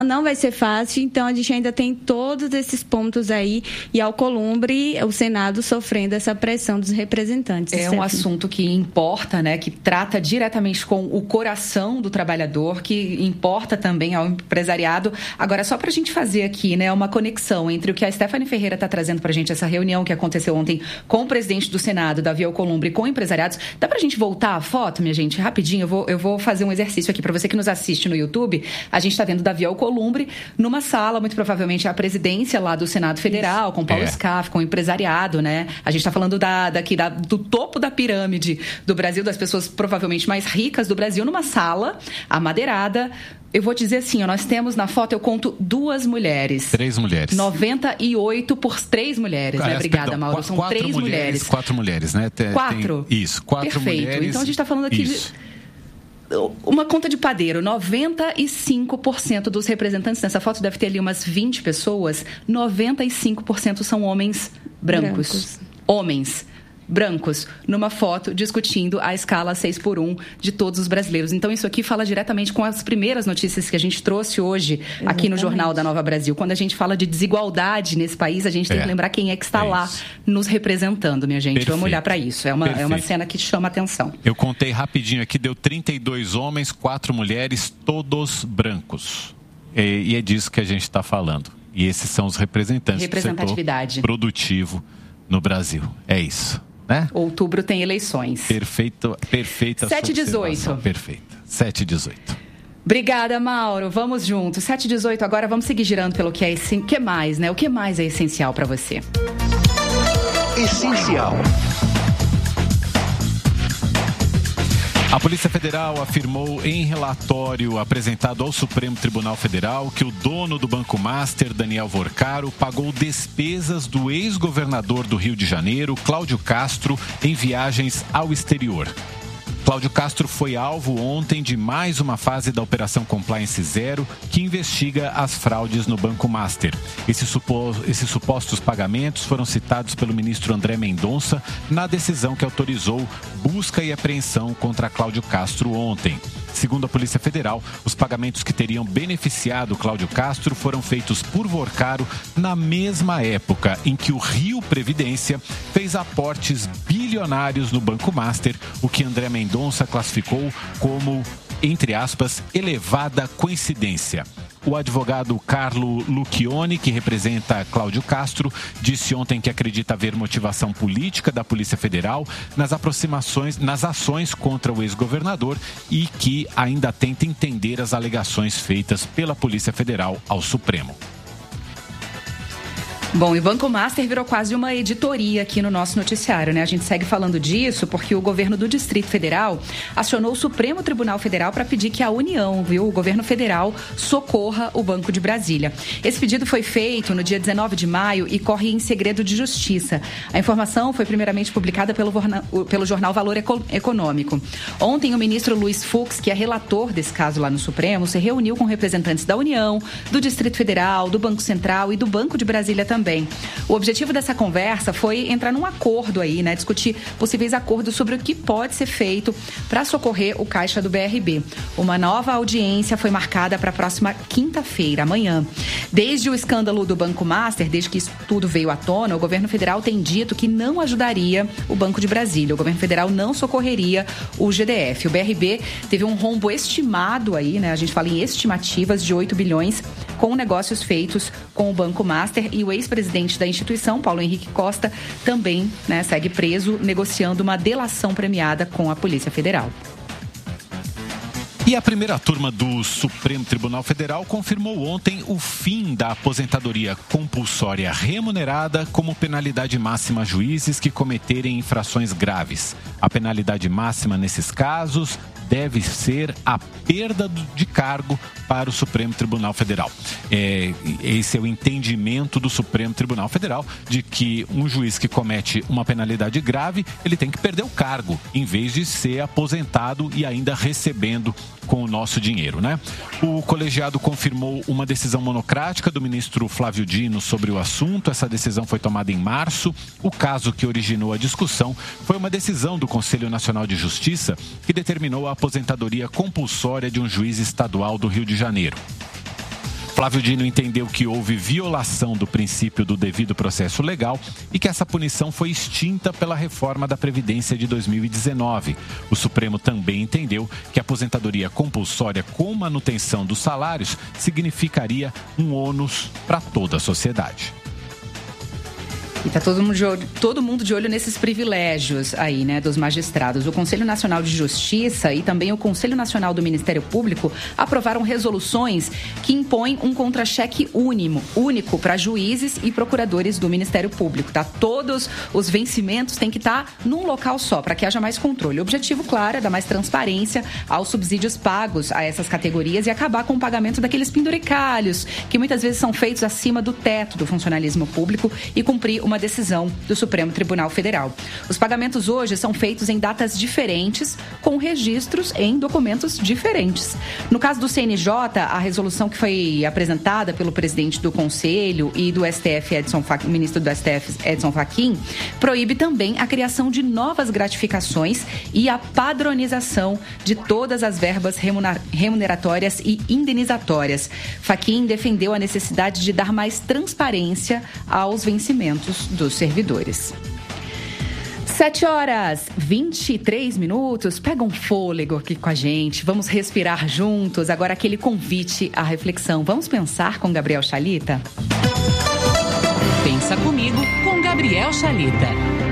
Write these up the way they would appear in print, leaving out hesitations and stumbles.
Não vai ser fácil, então a gente ainda tem todos esses pontos aí e Alcolumbre, o Senado sofrendo essa pressão dos representantes. É um assunto que importa, né, que trata diretamente com o coração do trabalhador, que importa também ao empresariado. Agora, só para a gente fazer aqui, né, uma conexão entre o que a Stephanie Ferreira está trazendo para a gente, essa reunião que aconteceu ontem com o presidente do Senado, Davi Alcolumbre, com empresariados. Dá para a gente voltar a foto, minha gente? Rapidinho, eu vou fazer um exercício aqui para você que nos assiste no YouTube. A gente está vendo Davi Alcolumbre numa sala, muito provavelmente a presidência lá do Senado Federal, com Paulo Scaff, com o empresariado, né? A gente está falando do topo da pirâmide do Brasil, das pessoas provavelmente mais ricas do Brasil, numa sala amadeirada. Eu vou dizer assim, nós temos na foto, eu conto 2 mulheres. 3 mulheres. 98 por 3 mulheres, né? Obrigada, Mauro. São 3 mulheres. 4 mulheres, né? 4? Isso, 4 mulheres. Perfeito. Então a gente está falando aqui de uma conta de padeiro. 95% dos representantes nessa foto, deve ter ali umas 20 pessoas, 95% são homens brancos. Homens brancos, numa foto discutindo a escala 6x1 de todos os brasileiros. Então, isso aqui fala diretamente com as primeiras notícias que a gente trouxe hoje aqui no Jornal da Nova Brasil. Quando a gente fala de desigualdade nesse país, a gente tem que lembrar quem é que está lá nos representando, minha gente. Perfeito. Vamos olhar para isso. É uma cena que chama atenção. Eu contei rapidinho aqui, deu 32 homens, 4 mulheres, todos brancos. E é disso que a gente está falando. E esses são os representantes do setor produtivo no Brasil. É isso. Né? Outubro tem eleições. Perfeita 7h18. Perfeita. 7h18. Obrigada, Mauro. Vamos juntos. 7h18 agora, vamos seguir girando pelo que é que mais, né? O que mais é essencial para você? Essencial. A Polícia Federal afirmou em relatório apresentado ao Supremo Tribunal Federal que o dono do Banco Master, Daniel Vorcaro, pagou despesas do ex-governador do Rio de Janeiro, Cláudio Castro, em viagens ao exterior. Cláudio Castro foi alvo ontem de mais uma fase da Operação Compliance Zero, que investiga as fraudes no Banco Master. Esses supostos pagamentos foram citados pelo ministro André Mendonça na decisão que autorizou busca e apreensão contra Cláudio Castro ontem. Segundo a Polícia Federal, os pagamentos que teriam beneficiado Cláudio Castro foram feitos por Vorcaro na mesma época em que o Rio Previdência fez aportes bilionários no Banco Master, o que André Mendonça classificou como, entre aspas, elevada coincidência. O advogado Carlo Lucchioni, que representa Cláudio Castro, disse ontem que acredita haver motivação política da Polícia Federal nas ações contra o ex-governador e que ainda tenta entender as alegações feitas pela Polícia Federal ao Supremo. Bom, e o Banco Master virou quase uma editoria aqui no nosso noticiário, né? A gente segue falando disso porque o governo do Distrito Federal acionou o Supremo Tribunal Federal para pedir que a União, o governo federal, socorra o Banco de Brasília. Esse pedido foi feito no dia 19 de maio e corre em segredo de justiça. A informação foi primeiramente publicada pelo jornal Valor Econômico. Ontem, o ministro Luiz Fux, que é relator desse caso lá no Supremo, se reuniu com representantes da União, do Distrito Federal, do Banco Central e do Banco de Brasília também. O objetivo dessa conversa foi entrar num acordo aí, né? Discutir possíveis acordos sobre o que pode ser feito para socorrer o caixa do BRB. Uma nova audiência foi marcada para a próxima quinta-feira, amanhã. Desde o escândalo do Banco Master, desde que isso tudo veio à tona, o governo federal tem dito que não ajudaria o Banco de Brasília. O governo federal não socorreria o GDF. O BRB teve um rombo estimado aí, né? A gente fala em estimativas de 8 bilhões com negócios feitos com o Banco Master, e o ex-presidente da instituição, Paulo Henrique Costa, também, né, segue preso negociando uma delação premiada com a Polícia Federal. E a primeira turma do Supremo Tribunal Federal confirmou ontem o fim da aposentadoria compulsória remunerada como penalidade máxima a juízes que cometerem infrações graves. A penalidade máxima nesses casos deve ser a perda de cargo para o Supremo Tribunal Federal. Esse é o entendimento do Supremo Tribunal Federal, de que um juiz que comete uma penalidade grave, ele tem que perder o cargo, em vez de ser aposentado e ainda recebendo com o nosso dinheiro, né? O colegiado confirmou uma decisão monocrática do ministro Flávio Dino sobre o assunto. Essa decisão foi tomada em março. O caso que originou a discussão foi uma decisão do Conselho Nacional de Justiça que determinou a aposentadoria compulsória de um juiz estadual do Rio de Janeiro. Flávio Dino entendeu que houve violação do princípio do devido processo legal e que essa punição foi extinta pela reforma da Previdência de 2019. O Supremo também entendeu que a aposentadoria compulsória com manutenção dos salários significaria um ônus para toda a sociedade. E está todo mundo de olho nesses privilégios aí, né, dos magistrados. O Conselho Nacional de Justiça e também o Conselho Nacional do Ministério Público aprovaram resoluções que impõem um contra-cheque único para juízes e procuradores do Ministério Público, tá? Todos os vencimentos têm que estar num local só, para que haja mais controle. O objetivo, claro, é dar mais transparência aos subsídios pagos a essas categorias e acabar com o pagamento daqueles penduricalhos que muitas vezes são feitos acima do teto do funcionalismo público e cumprir uma decisão do Supremo Tribunal Federal. Os pagamentos hoje são feitos em datas diferentes, com registros em documentos diferentes. No caso do CNJ, a resolução que foi apresentada pelo presidente do Conselho e do STF, ministro do STF, Edson Fachin, proíbe também a criação de novas gratificações e a padronização de todas as verbas remuneratórias e indenizatórias. Fachin defendeu a necessidade de dar mais transparência aos vencimentos dos servidores. 7h23. Pega um fôlego aqui com a gente. Vamos respirar juntos. Agora aquele convite à reflexão. Vamos pensar com Gabriel Chalita? Pensa comigo com Gabriel Chalita.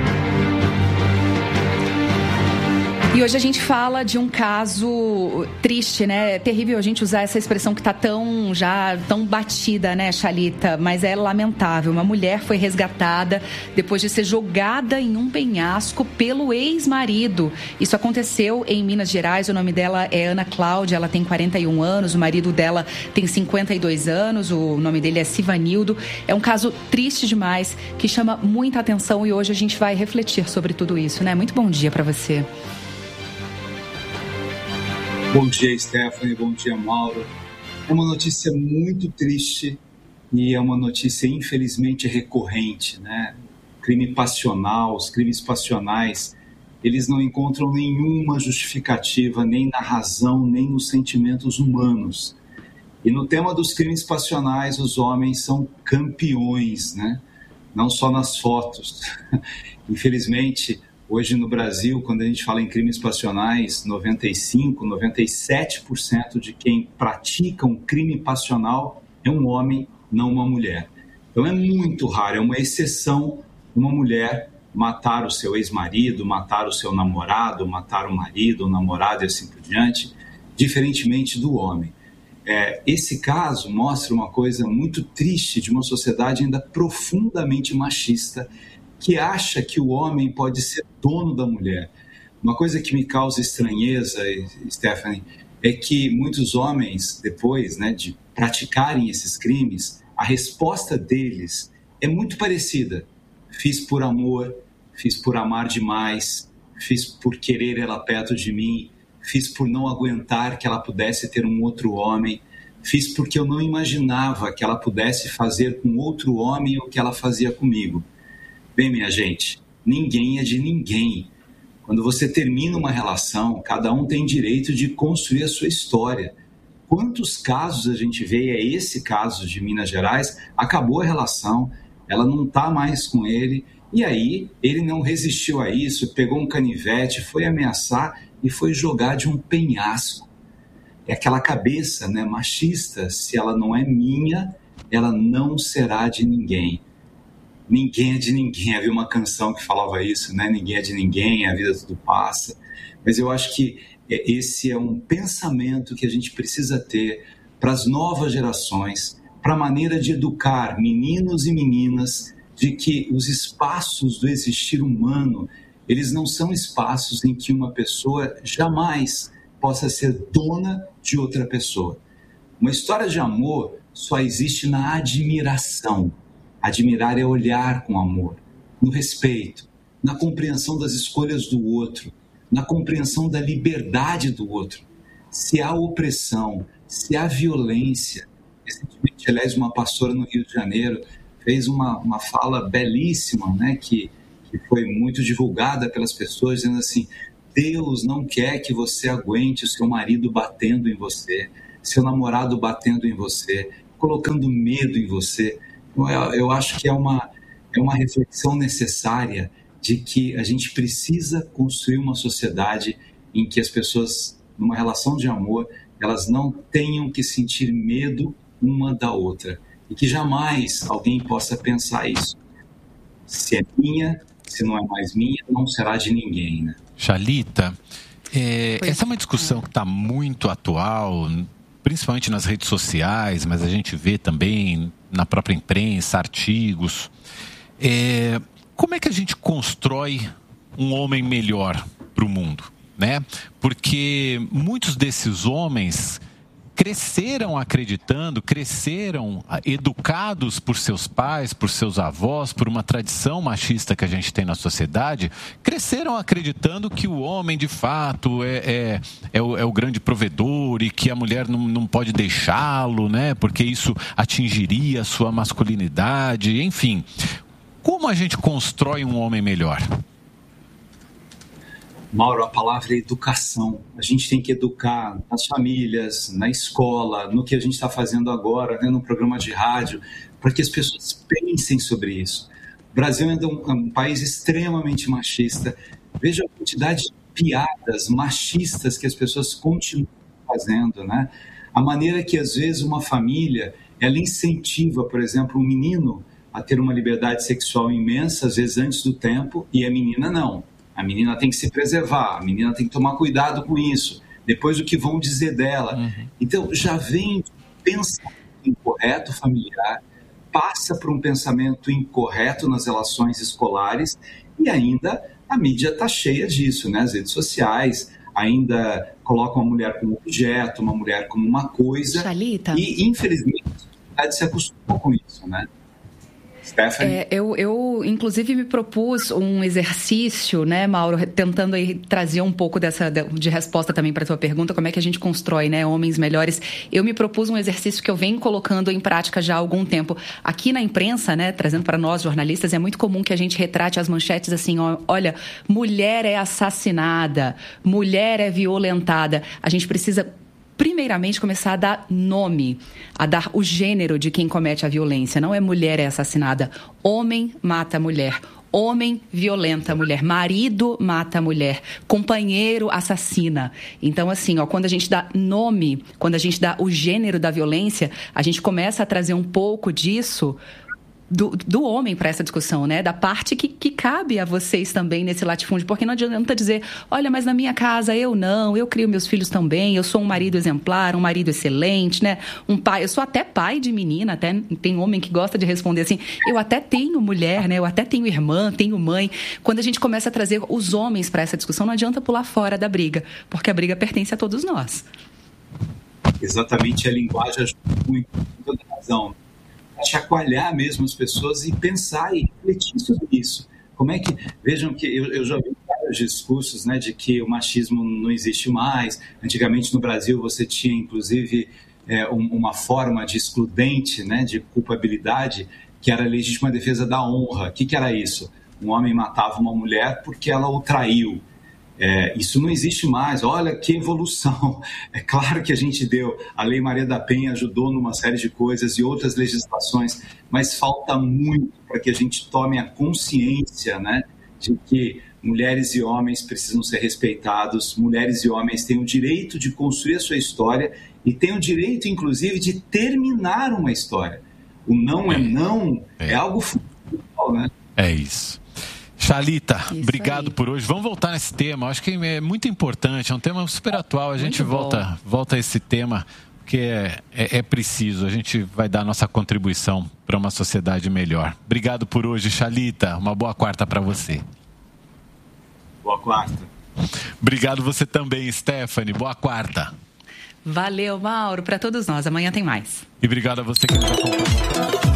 E hoje a gente fala de um caso triste, né? É terrível a gente usar essa expressão que está tão batida, né, Chalita? Mas é lamentável. Uma mulher foi resgatada depois de ser jogada em um penhasco pelo ex-marido. Isso aconteceu em Minas Gerais. O nome dela é Ana Cláudia, ela tem 41 anos. O marido dela tem 52 anos. O nome dele é Sivanildo. É um caso triste demais, que chama muita atenção e hoje a gente vai refletir sobre tudo isso, né? Muito bom dia para você. Bom dia, Stephanie. Bom dia, Mauro. É uma notícia muito triste e é uma notícia, infelizmente, recorrente, né? Crime passional, os crimes passionais, eles não encontram nenhuma justificativa, nem na razão, nem nos sentimentos humanos. E no tema dos crimes passionais, os homens são campeões, né? Não só nas fotos. Infelizmente, hoje no Brasil, quando a gente fala em crimes passionais, 97% de quem pratica um crime passional é um homem, não uma mulher. Então é muito raro, é uma exceção uma mulher matar o seu ex-marido, matar o seu namorado, matar o marido, o namorado e assim por diante, diferentemente do homem. Esse caso mostra uma coisa muito triste de uma sociedade ainda profundamente machista, que acha que o homem pode ser dono da mulher. Uma coisa que me causa estranheza, Stephanie, é que muitos homens, depois, né, de praticarem esses crimes, a resposta deles é muito parecida. Fiz por amor, fiz por amar demais, fiz por querer ela perto de mim, fiz por não aguentar que ela pudesse ter um outro homem, fiz porque eu não imaginava que ela pudesse fazer com outro homem o que ela fazia comigo. Bem, minha gente, ninguém é de ninguém. Quando você termina uma relação, cada um tem direito de construir a sua história. Quantos casos a gente vê, é esse caso de Minas Gerais, acabou a relação, ela não está mais com ele, e aí ele não resistiu a isso, pegou um canivete, foi ameaçar e foi jogar de um penhasco. É aquela cabeça, né, machista, se ela não é minha, ela não será de ninguém. Ninguém é de ninguém. Havia uma canção que falava isso, né? Ninguém é de ninguém, a vida tudo passa. Mas eu acho que esse é um pensamento que a gente precisa ter para as novas gerações, para a maneira de educar meninos e meninas, de que os espaços do existir humano, eles não são espaços em que uma pessoa jamais possa ser dona de outra pessoa. Uma história de amor só existe na admiração. Admirar é olhar com amor, no respeito, na compreensão das escolhas do outro, na compreensão da liberdade do outro. Se há opressão, se há violência. Recentemente, aliás, uma pastora no Rio de Janeiro fez uma fala belíssima, né, que foi muito divulgada pelas pessoas, dizendo assim: Deus não quer que você aguente o seu marido batendo em você, seu namorado batendo em você. colocando medo em você. Eu acho que é uma reflexão necessária de que a gente precisa construir uma sociedade em que as pessoas, numa relação de amor, elas não tenham que sentir medo uma da outra. E que jamais alguém possa pensar isso. Se é minha, se não é mais minha, não será de ninguém, né? Xalita, essa é uma discussão que está muito atual, principalmente nas redes sociais, mas a gente vê também na própria imprensa, artigos. Como é que a gente constrói um homem melhor para o mundo, né? Porque muitos desses homens cresceram acreditando, cresceram educados por seus pais, por seus avós, por uma tradição machista que a gente tem na sociedade, cresceram acreditando que o homem, de fato, é o grande provedor e que a mulher não pode deixá-lo, né? Porque isso atingiria a sua masculinidade, enfim. Como a gente constrói um homem melhor? Mauro, a palavra é educação. A gente tem que educar nas famílias, na escola, no que a gente está fazendo agora, né, no programa de rádio, para que as pessoas pensem sobre isso. O Brasil ainda é um país extremamente machista. Veja a quantidade de piadas machistas que as pessoas continuam fazendo, né? A maneira que, às vezes, uma família, ela incentiva, por exemplo, um menino a ter uma liberdade sexual imensa, às vezes antes do tempo, e a menina não. A menina tem que se preservar, a menina tem que tomar cuidado com isso. Depois o que vão dizer dela. Então, já vem de um pensamento incorreto familiar, passa por um pensamento incorreto nas relações escolares e ainda a mídia está cheia disso, né? As redes sociais ainda colocam a mulher como objeto, uma mulher como uma coisa. Xalita. E, infelizmente, a sociedade se acostumou com isso, né? Eu, inclusive, me propus um exercício, né, Mauro, tentando aí trazer um pouco de resposta também para a tua pergunta, como é que a gente constrói, né, homens melhores. Eu me propus um exercício que eu venho colocando em prática já há algum tempo. Aqui na imprensa, né, trazendo para nós, jornalistas, é muito comum que a gente retrate as manchetes assim, olha, mulher é assassinada, mulher é violentada. A gente precisa primeiramente começar a dar nome, a dar o gênero de quem comete a violência. Não é mulher é assassinada, homem mata mulher, homem violenta a mulher, marido mata a mulher, companheiro assassina. Então, assim, quando a gente dá nome, quando a gente dá o gênero da violência, a gente começa a trazer um pouco disso do homem para essa discussão, né? Da parte que cabe a vocês também nesse latifúndio, porque não adianta dizer, olha, mas na minha casa eu crio meus filhos também, eu sou um marido exemplar, um marido excelente, né? Um pai, eu sou até pai de menina, até tem homem que gosta de responder assim, eu até tenho mulher, né? Eu até tenho irmã, tenho mãe. Quando a gente começa a trazer os homens para essa discussão, não adianta pular fora da briga, porque a briga pertence a todos nós. Exatamente, a linguagem ajuda muito, com toda razão. Chacoalhar mesmo as pessoas e pensar e refletir sobre isso. Como é que... Vejam que eu já vi vários discursos, né, de que o machismo não existe mais. Antigamente no Brasil você tinha inclusive uma forma de excludente, né, de culpabilidade, que era a legítima defesa da honra. O que era isso? Um homem matava uma mulher porque ela o traiu. Isso não existe mais. Olha que evolução. É claro que a gente a Lei Maria da Penha ajudou numa série de coisas e outras legislações, mas falta muito para que a gente tome a consciência, né, de que mulheres e homens precisam ser respeitados, mulheres e homens têm o direito de construir a sua história e têm o direito, inclusive, de terminar uma história. O não é não é algo fundamental, né? É isso. Xalita, obrigado aí por hoje. Vamos voltar nesse tema. Acho que é muito importante, é um tema super atual. A gente volta a esse tema, porque é preciso. A gente vai dar nossa contribuição para uma sociedade melhor. Obrigado por hoje, Xalita. Uma boa quarta para você. Boa quarta. Obrigado você também, Stephanie. Boa quarta. Valeu, Mauro. Para todos nós. Amanhã tem mais. E obrigado a você que nos acompanhou.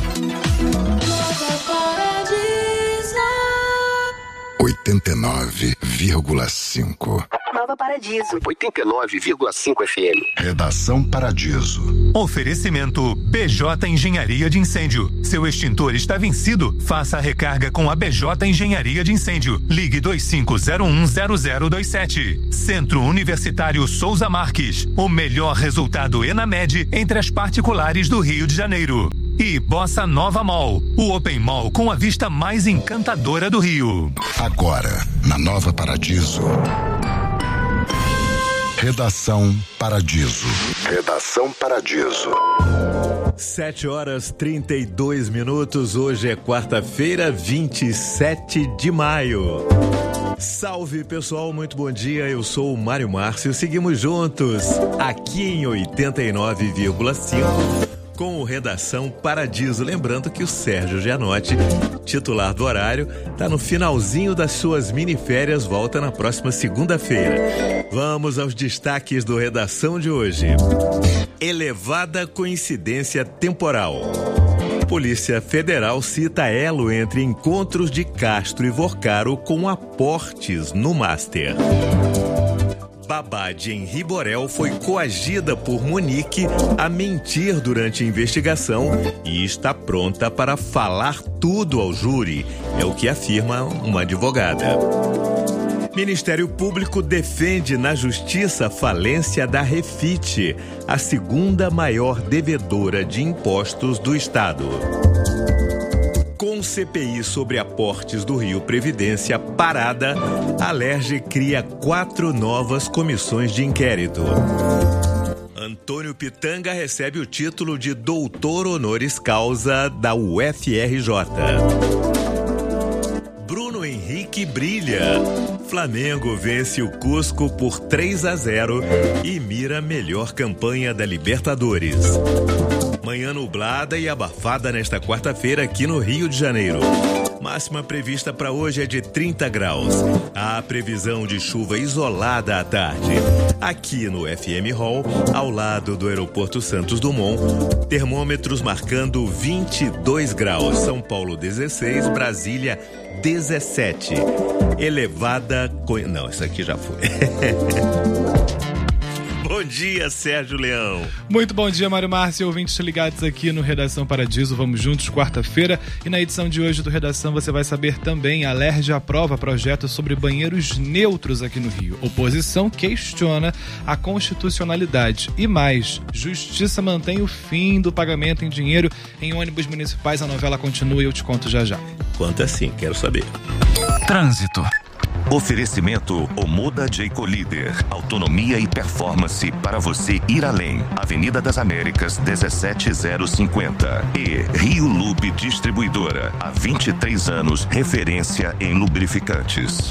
89,5. Nova Paradiso. 89,5 FM. Redação Paradiso. Oferecimento BJ Engenharia de Incêndio. Seu extintor está vencido? Faça a recarga com a BJ Engenharia de Incêndio. Ligue 25010027. Centro Universitário Souza Marques. O melhor resultado ENAMED entre as particulares do Rio de Janeiro. E Bossa Nova Mall, o Open Mall com a vista mais encantadora do Rio. Agora, na Nova Paradiso. Redação Paradiso. Redação Paradiso. 7h32. Hoje é quarta-feira, 27 de maio. Salve, pessoal, muito bom dia. Eu sou o Mário Márcio. Seguimos juntos aqui em 89,5 com o Redação Paradiso. Lembrando que o Sérgio Gianotti, titular do horário, está no finalzinho das suas miniférias, volta na próxima segunda-feira. Vamos aos destaques do Redação de hoje. Elevada coincidência temporal. Polícia Federal cita elo entre encontros de Castro e Vorcaro com aportes no Master. Babá de Henri Borel foi coagida por Monique a mentir durante a investigação e está pronta para falar tudo ao júri, é o que afirma uma advogada. Ministério Público defende na Justiça a falência da Refit, a segunda maior devedora de impostos do Estado. Com CPI sobre aportes do Rio Previdência parada, a Alerj cria 4 novas comissões de inquérito. Antônio Pitanga recebe o título de doutor honoris causa da UFRJ. Bruno Henrique brilha. Flamengo vence o Cusco por 3-0 e mira a melhor campanha da Libertadores. Manhã nublada e abafada nesta quarta-feira aqui no Rio de Janeiro. Máxima prevista para hoje é de 30 graus. Há previsão de chuva isolada à tarde. Aqui no FM Hall, ao lado do Aeroporto Santos Dumont, termômetros marcando 22 graus. São Paulo 16, Brasília 17. Elevada... Não, isso aqui já foi. Bom dia, Sérgio Leão. Muito bom dia, Mário Márcio, ouvintes ligados aqui no Redação Paradiso. Vamos juntos, quarta-feira. E na edição de hoje do Redação você vai saber também: a Alerj aprova projeto sobre banheiros neutros aqui no Rio. Oposição questiona a constitucionalidade. E mais, Justiça mantém o fim do pagamento em dinheiro em ônibus municipais. A novela continua e eu te conto já já. Conta sim, quero saber. Trânsito. Oferecimento Omoda Jayco Líder. Autonomia e performance para você ir além. Avenida das Américas 17050. E Rio Lube Distribuidora. Há 23 anos, referência em lubrificantes.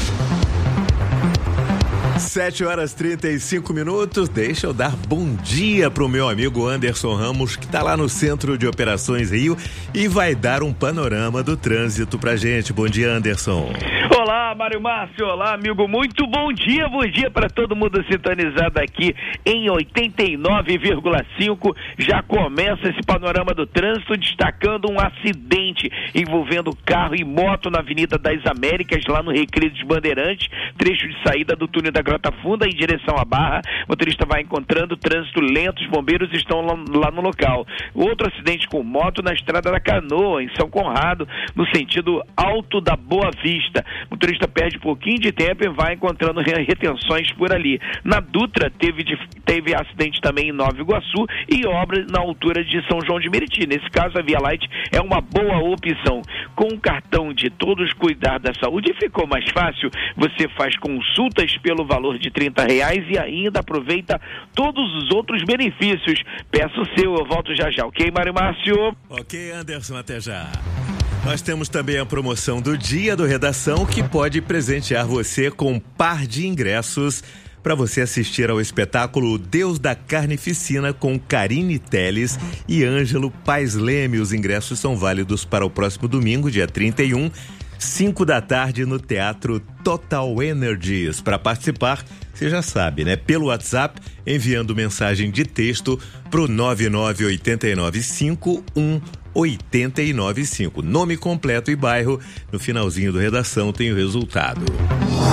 7h35. Deixa eu dar bom dia pro meu amigo Anderson Ramos, que tá lá no Centro de Operações Rio e vai dar um panorama do trânsito pra gente. Bom dia, Anderson. Olá, Mário Márcio, olá, amigo, muito bom dia para todo mundo sintonizado aqui em 89,5. Já começa esse panorama do trânsito, destacando um acidente envolvendo carro e moto na Avenida das Américas, lá no Recreio dos Bandeirantes, trecho de saída do túnel da Grota Funda em direção à Barra. O motorista vai encontrando trânsito lento, os bombeiros estão lá no local. Outro acidente com moto na Estrada da Canoa, em São Conrado, no sentido Alto da Boa Vista. O motorista perde um pouquinho de tempo e vai encontrando retenções por ali. Na Dutra teve acidente também em Nova Iguaçu e obra na altura de São João de Meriti. Nesse caso, a Via Light é uma boa opção. Com o cartão de Todos Cuidar da Saúde ficou mais fácil. Você faz consultas pelo valor de R$30 e ainda aproveita todos os outros benefícios. Peço o seu, eu volto já já, ok, Mário Márcio? Ok, Anderson, até já. Nós temos também a promoção do dia do Redação, que pode presentear você com um par de ingressos para você assistir ao espetáculo Deus da Carnificina com Karine Telles e Ângelo Paes Leme. Os ingressos são válidos para o próximo domingo, dia 31, 5 da tarde, no Teatro Total Energies. Para participar, você já sabe, né? Pelo WhatsApp, enviando mensagem de texto para o 998951895. Nome completo e bairro. No finalzinho do Redação tem o resultado.